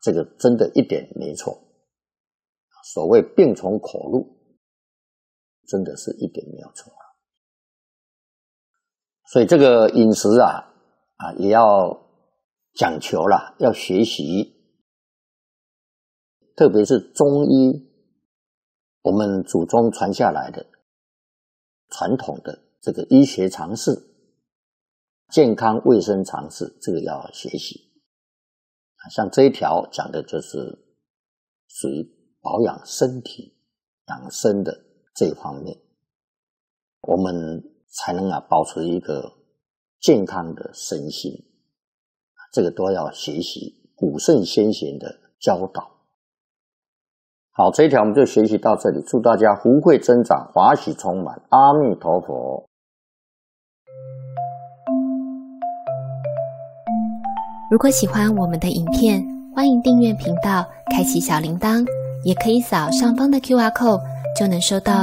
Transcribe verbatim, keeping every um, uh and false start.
这个真的一点没错。所谓病从口入，真的是一点没有错。所以这个饮食啊啊也要讲求啦，要学习，特别是中医，我们祖宗传下来的传统的这个医学常识、健康卫生常识，这个要学习。像这一条讲的就是属于保养身体、养生的这一方面，我们才能啊保持一个健康的身心，这个都要学习古圣先贤的教导。好，这一条我们就学习到这里，祝大家福慧增长，华喜充满，阿弥陀佛。 如果喜欢我们的影片，欢迎订阅频道，开启小铃铛，也可以扫上方的 Q R code，就能收到